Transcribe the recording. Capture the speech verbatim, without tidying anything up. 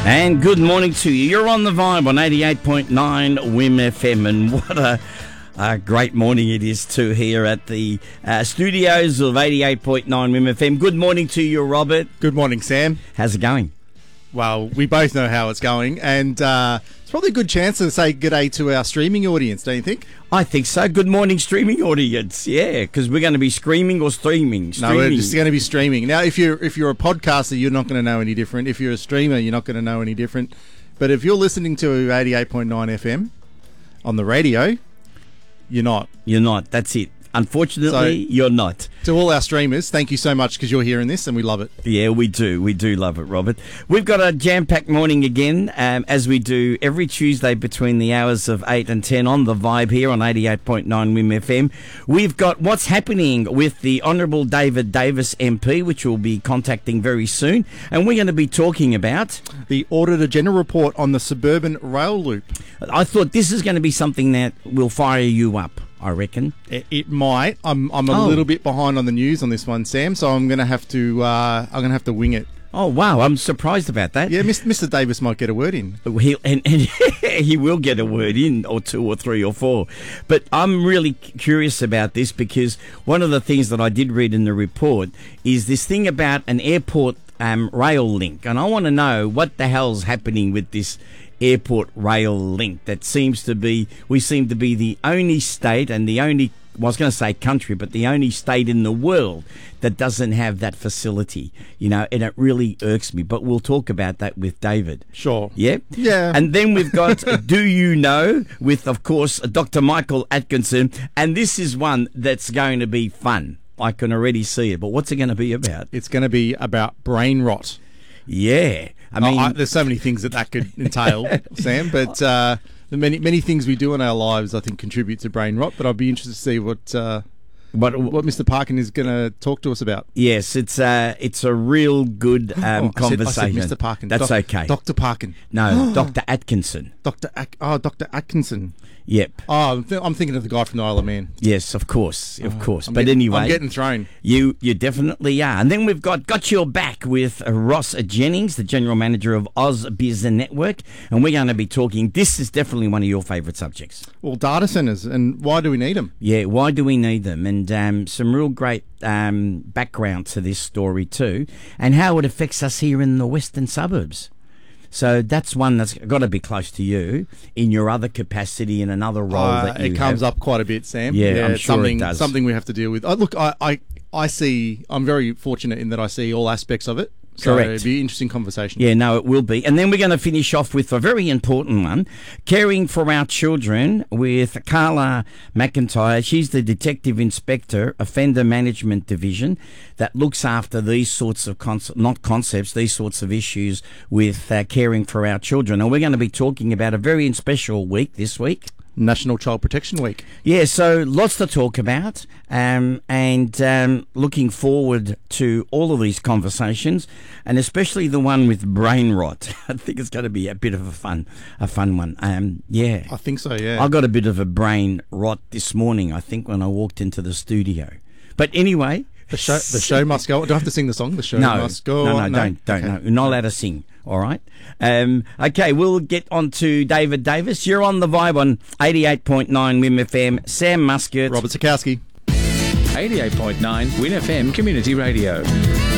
And good morning to you. You're on The Vibe on eighty-eight point nine W I M F M, and what a, a great morning it is too here at the uh, studios of eighty-eight point nine W I M F M. Good morning to you, Robert. Good morning, Sam. How's it going? Well, we both know how it's going, and uh, it's probably a good chance to say good day to our streaming audience, don't you think? I think so. Good morning, streaming audience. Yeah, because we're going to be screaming or streaming. streaming. No, we're just going to be streaming. Now, if you're if you're a podcaster, you're not going to know any different. If you're a streamer, you're not going to know any different. But if you're listening to eighty-eight point nine F M on the radio, you're not. You're not. That's it. Unfortunately, so, you're not. To all our streamers, thank you so much because you're hearing this and we love it. Yeah, we do. We do love it, Robert. We've got a jam-packed morning again, um, as we do every Tuesday between the hours of eight and ten on The Vibe here on eighty-eight point nine W I M F M. We've got what's happening with the Honourable David Davis M P, which we'll be contacting very soon. And we're going to be talking about the Auditor General report on the suburban rail loop. I thought this is going to be something that will fire you up, I reckon. It, it might. I'm I'm a oh. little bit behind on the news on this one, Sam. So I'm gonna have to uh, I'm gonna have to wing it. Oh wow! I'm surprised about that. Yeah, Mister Davis might get a word in. He and, and he will get a word in, or two, or three, or four. But I'm really curious about this because one of the things that I did read in the report is this thing about an airport um, rail link, and I want to know what the hell's happening with this airport rail link. That seems to be, we seem to be the only state and the only, well, I was going to say country, but the only state in the world that doesn't have that facility, you know, and it really irks me. But we'll talk about that with David. Sure. Yeah? Yeah. And then we've got Do You Know with, of course, Doctor Michael Atkinson. And this is one that's going to be fun. I can already see it. But what's it going to be about? It's going to be about brain rot. Yeah. I mean, oh, I, there's so many things that that could entail, Sam, but uh, the many many things we do in our lives, I think, contribute to brain rot. But I'd be interested to see what uh, what, what Mister Parkin is going to talk to us about. Yes, it's uh, it's a real good um, oh, conversation. I said, I said Mister Parkin. That's Doc, okay. Doctor Parkin. No, Doctor Atkinson. Doctor At- oh, Doctor Atkinson. Yep. Oh, I'm, th- I'm thinking of the guy from the Isle of Man. Yes, of course, of oh, course. I'm but getting, anyway, I'm getting thrown. You you definitely are. And then we've got Got Your Back with Ross Jennings, the General Manager of AusBiz Network, and we're going to be talking, this is definitely one of your favourite subjects. Well, data centres, and why do we need them? Yeah, why do we need them? And um, some real great um, background to this story too, and how it affects us here in the western suburbs. So that's one that's got to be close to you in your other capacity in another role uh, that you It comes have. up quite a bit, Sam. Yeah, yeah I'm it's sure something, it does. Something we have to deal with. Oh, look, I, I, I see, I'm very fortunate in that I see all aspects of it. So Correct. It'd be an interesting conversation. Yeah, no, it will be. And then we're going to finish off with a very important one, Caring for Our Children, with Carla McIntyre. She's the Detective Inspector, Offender Management Division, that looks after these sorts of, concepts, not concepts, these sorts of issues with uh, caring for our children. And we're going to be talking about a very special week this week. National Child Protection Week. Yeah, so lots to talk about, um, and um, looking forward to all of these conversations, and especially the one with brain rot. I think it's going to be a bit of a fun, a fun one. Um, yeah, I think so. Yeah, I got a bit of a brain rot this morning, I think, when I walked into the studio. But anyway, the show, the show must go on. Do I have to sing the song? The show no, must go no, on. No, don't, don't. Okay. No, you're not allowed to sing. All right. Um, okay, we'll get on to David Davis. You're on The Vibe on eighty-eight point nine W I M F M. Sam Muscat. Robert Sikowski. eighty-eight point nine W I N F M Community Radio.